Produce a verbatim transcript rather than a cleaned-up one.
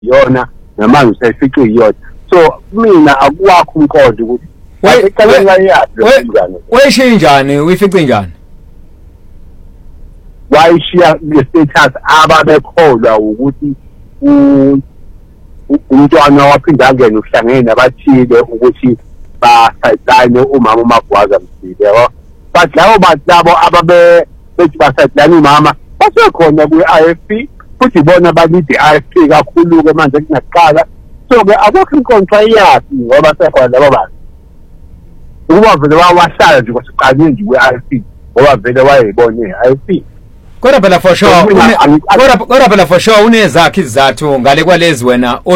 yona namanje usefice iyona so mina akuwakho umqondo ukuthi eceleni la yazi wayishinjani uyifice njani wayishiya nge-status ababekholwa ukuthi umntwana waphinda angena uhlangene nabathile ukuthi basayidane umama uMagwaza Msile yabo but labo bantu labo ababe bethi basayidane umama basekhona kwi-I F P futhi bona balide i-I F P kakhulu-ke manje kunaqala so-ke akukho inkontra yakhi ngoba sekhona labo bantu ukuba vele wawahlala nje kwasiqalile nje kwi-I F P ngoba vele wayeyibone i-I F P kodwa phela for sure kodwa phela for sure unezakhe izizathu ngale kwalezi wena